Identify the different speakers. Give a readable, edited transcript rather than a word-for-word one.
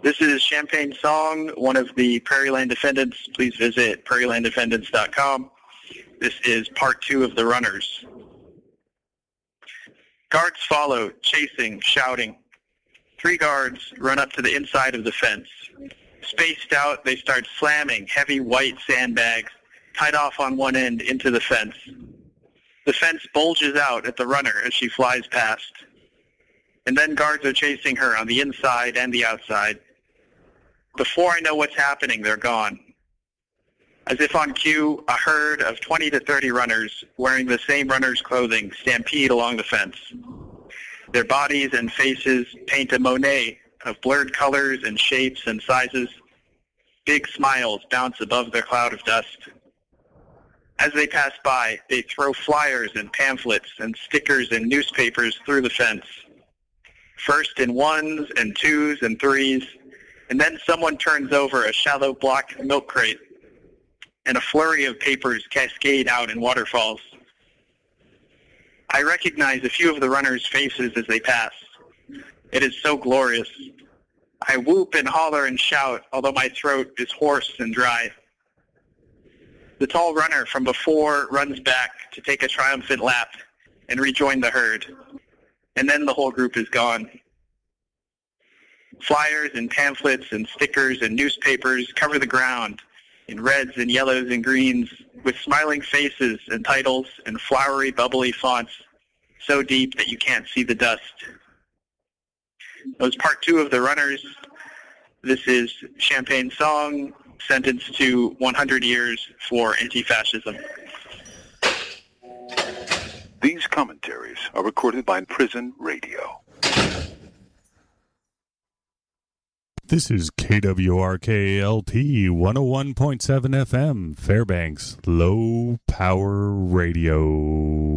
Speaker 1: This is Champagne Song, one of the Prairieland Defendants. Please visit prairielanddefendants.com. This is part 2 of the runners. Guards follow, chasing, shouting. 3 guards run up to the inside of the fence. Spaced out, they start slamming heavy white sandbags tied off on one end into the fence. The fence bulges out at the runner as she flies past. And then guards are chasing her on the inside and the outside. Before I know what's happening, they're gone. As if on cue, a herd of 20 to 30 runners wearing the same runner's clothing stampede along the fence. Their bodies and faces paint a Monet of blurred colors and shapes and sizes. Big smiles bounce above their cloud of dust. As they pass by, they throw flyers and pamphlets and stickers and newspapers through the fence. First in 1s and 2s and 3s, and then someone turns over a shallow block milk crate, and a flurry of papers cascade out in waterfalls. I recognize a few of the runners' faces as they pass. It is so glorious. I whoop and holler and shout, although my throat is hoarse and dry. The tall runner from before runs back to take a triumphant lap and rejoin the herd, and then the whole group is gone. Flyers and pamphlets and stickers and newspapers cover the ground in reds and yellows and greens with smiling faces and titles and flowery, bubbly fonts so deep that you can't see the dust. That was part 2 of the runners. This is Champagne Song, sentenced to 100 years for anti-fascism.
Speaker 2: These commentaries are recorded by Prison Radio.
Speaker 3: This is KWRK-LP 101.7 FM, Fairbanks Low Power Radio.